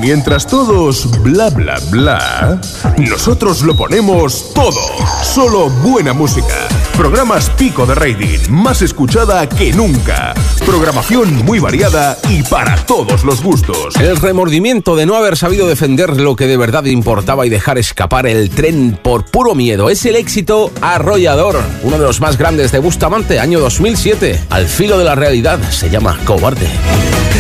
Mientras todos bla bla bla, nosotros lo ponemos todo. Solo buena música. Programas pico de rating, más escuchada que nunca. Programación muy variada y para todos los gustos. El remordimiento de no haber sabido defender lo que de verdad importaba y dejar escapar el tren por puro miedo. Es el éxito arrollador, uno de los más grandes de Bustamante, año 2007. Al filo de la realidad, se llama Cobarde.